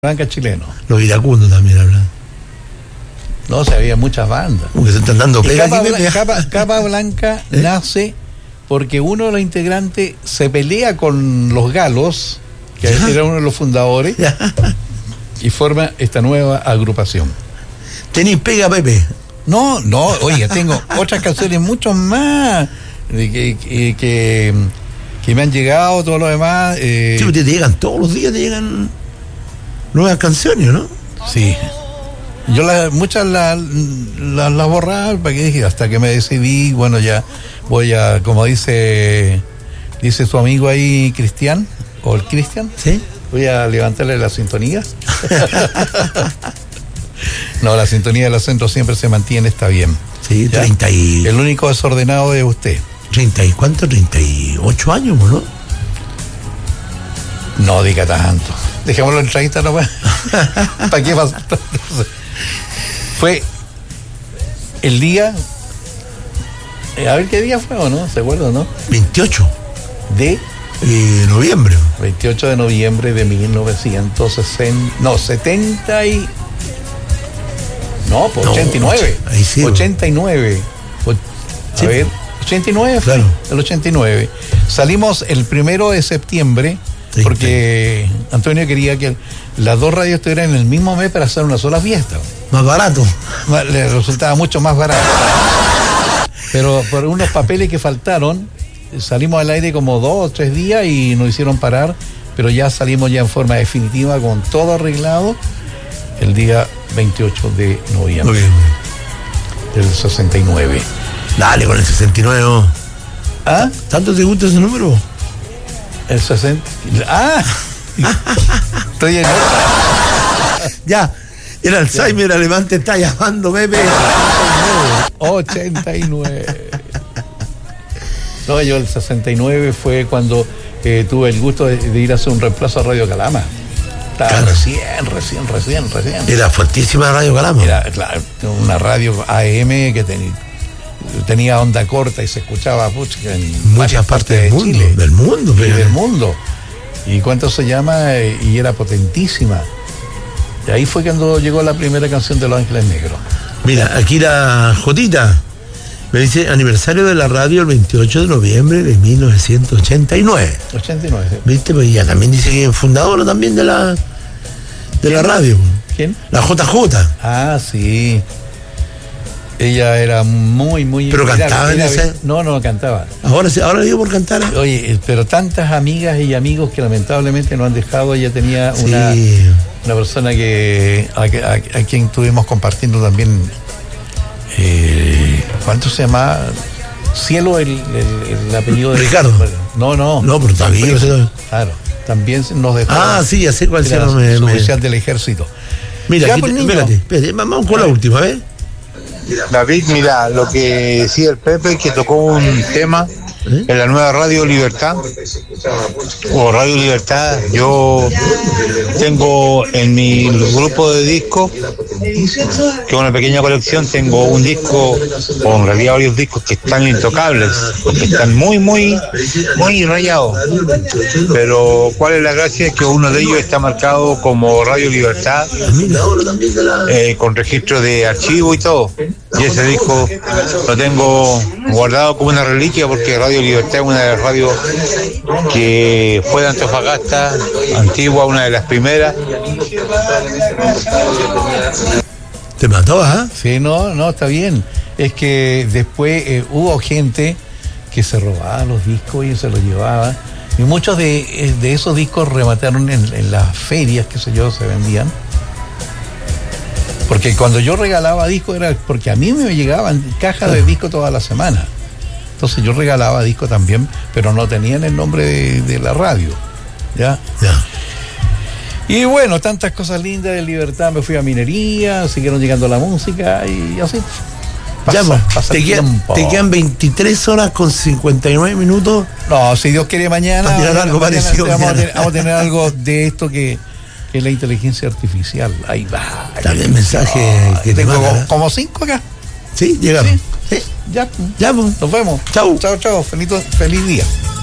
Blanca chileno. Los iracundos también hablan. No, o sea, había muchas bandas. Como que se están dando pega Capa Blanca nace porque uno de los integrantes se pelea con los Galos, que era uno de los fundadores, y forma esta nueva agrupación. ¿Tenís pega, Pepe? No, oye, tengo otras canciones mucho más que me han llegado, todo lo demás. Sí, te llegan todos los días, te llegan nuevas canciones, ¿no? Sí. Yo muchas las borraba, para que dije, hasta que me decidí, bueno, ya voy a, como dice su amigo ahí, Cristian, o el Cristian, ¿sí? Voy a levantarle la sintonía. No, la sintonía de los centros siempre se mantiene, está bien. Sí, 30 y... El único desordenado es usted. 30 y ¿cuánto? 38 años, ¿no? No diga tanto. Dejémoslo en 30 nomás. ¿Para qué pasa? Fue el día, a ver qué día fue, ¿o no? ¿Se acuerda, no? 28 de noviembre. 28 de noviembre de 1960. No, 70 y... No, pues 89. Ahí sí. 89. Sí, ver, 89 fue. Claro. El 89. Salimos el 1 de septiembre. Porque Antonio quería que las dos radios estuvieran en el mismo mes para hacer una sola fiesta. Más barato. Le resultaba mucho más barato. Pero por unos papeles que faltaron, salimos al aire como 2 o 3 días y nos hicieron parar, pero ya salimos ya en forma definitiva con todo arreglado el día 28 de noviembre del 69. Dale con el 69. ¿Ah? ¿Tanto te gusta ese número? El 60. ¡Ah! Estoy en otra. Ya, el Alzheimer alemán te está llamando, Pepe. 89. No, yo el 69 fue cuando tuve el gusto de ir a hacer un reemplazo a Radio Calama. Estaba claro. recién. Era fuertísima Radio Calama. Era, claro, una radio AM que tenía onda corta y se escuchaba en muchas partes del mundo, Chile, del mundo, y del mundo. ¿Y cuánto se llama? Y era potentísima. Y ahí fue cuando llegó la primera canción de Los Ángeles Negros. Mira, aquí la Jotita me dice aniversario de la radio el 28 de noviembre de 1989. 89. Sí. ¿Viste? Pues ella también dice que es fundadora también de la radio. ¿Quién? La JJ. Ah, sí. Ella era muy... ¿Pero cantaba en ese? No cantaba. Ahora digo por cantar. Oye, pero tantas amigas y amigos que lamentablemente no han dejado. Ella tenía una persona a quien estuvimos compartiendo también. ¿Cuánto se llama? Cielo, el apellido de Ricardo. No, pero está bien. Claro, también nos dejó. Ah, sí, ya sé cuál era su oficial del ejército. Mira, ya, aquí, espérate, vamos con la última, ¿ves? David, mira, lo que decía el Pepe, que tocó un tema en la nueva Radio Libertad, o Radio Libertad. Yo tengo en mi grupo de discos, que es una pequeña colección, tengo un disco, o en realidad varios discos que están intocables, porque están muy rayados. Pero cuál es la gracia, es que uno de ellos está marcado como Radio Libertad, con registro de archivo y todo. Y ese disco lo tengo guardado como una reliquia, porque Radio Libertad es una de las radios que fue de Antofagasta, antigua, una de las primeras. ¿Te mató, ah? Sí, no, está bien. Es que después hubo gente que se robaba los discos y se los llevaba. Y muchos de esos discos remataron en las ferias, qué sé yo, se vendían. Porque cuando yo regalaba discos era porque a mí me llegaban cajas de discos toda la semana. Entonces yo regalaba discos también, pero no tenían el nombre de la radio. ¿Ya? Y bueno, tantas cosas lindas de Libertad. Me fui a minería, siguieron llegando la música y así. Te quedan 23 horas con 59 minutos. No, si Dios quiere mañana. Vamos a tener algo de esto que es la inteligencia artificial. Ahí va. También mensaje que tengo como 5 acá. Sí, llegaron. Sí. Ya. Nos vemos. Chau. Feliz día.